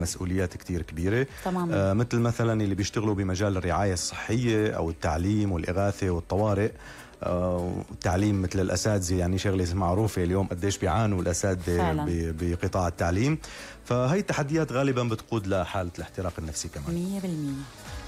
مسؤوليات كتير كبيرة. تماما. مثل مثلا اللي بيشتغلوا بمجال الرعاية الصحية أو التعليم والإغاثة والطوارئ. التعليم مثل الأساتذة، يعني شغلة معروفة اليوم قديش بيعانوا الأساتذة بقطاع التعليم. فهي التحديات غالبا بتقود لحالة الاحتراق النفسي كمان. 100%.